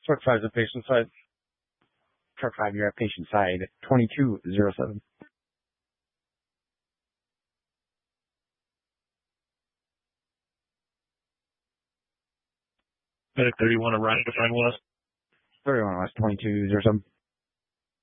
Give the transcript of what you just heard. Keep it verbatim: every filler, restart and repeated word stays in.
Truck five is patient side. Truck five, you're at patient side, twenty-two oh seven. Medic thirty-one, Orion, define West. thirty-one West, twenty-two oh seven.